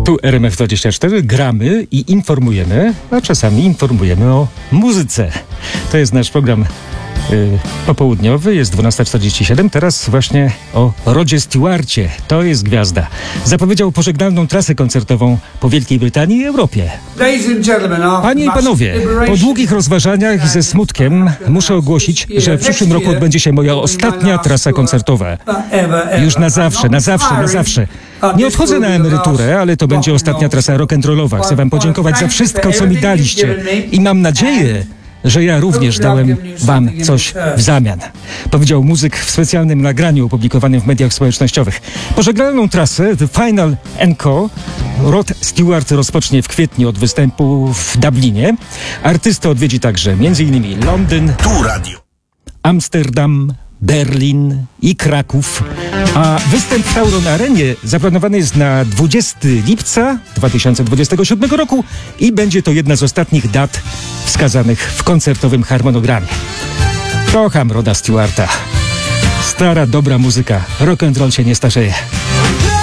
Tu RMF24, gramy i informujemy, a czasami informujemy o muzyce. To jest nasz program popołudniowy, jest 12:47. Teraz właśnie o Rodzie Stewarcie. To jest gwiazda. Zapowiedział pożegnalną trasę koncertową po Wielkiej Brytanii i Europie. Panie i panowie, po długich rozważaniach i ze smutkiem muszę ogłosić, że w przyszłym roku odbędzie się moja ostatnia trasa koncertowa. Już na zawsze, na zawsze, na zawsze. Nie odchodzę na emeryturę, ale to będzie ostatnia trasa rock'n'rollowa. Chcę wam podziękować za wszystko, co mi daliście i mam nadzieję, że ja również dałem wam coś w zamian. Powiedział muzyk w specjalnym nagraniu opublikowanym w mediach społecznościowych. Pożegnalną trasę The Final Encore Rod Stewart rozpocznie w kwietniu od występu w Dublinie. Artysta odwiedzi także m.in. Londyn, Amsterdam, Berlin i Kraków, a występ w Tauron Arenie zaplanowany jest na 20 lipca 2027 roku i będzie to jedna z ostatnich dat wskazanych w koncertowym harmonogramie. Kocham Roda Stewarta. Stara, dobra muzyka. Rock and roll się nie starzeje.